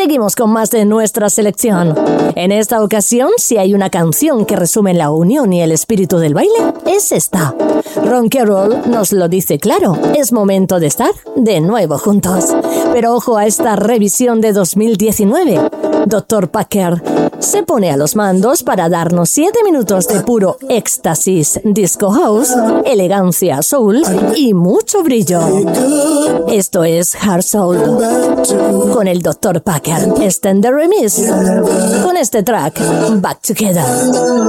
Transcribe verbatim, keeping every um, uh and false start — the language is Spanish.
Seguimos con más de nuestra selección. En esta ocasión, si hay una canción que resume la unión y el espíritu del baile, es esta. Ron Carroll nos lo dice claro, es momento de estar de nuevo juntos. Pero ojo a esta revisión de dos mil diecinueve. doctor Packer se pone a los mandos para darnos siete minutos de puro éxtasis, disco house, elegancia soul y mucho brillo. Esto es Heart Soul con el doctor Packer. Extended Remix con este track Back Together.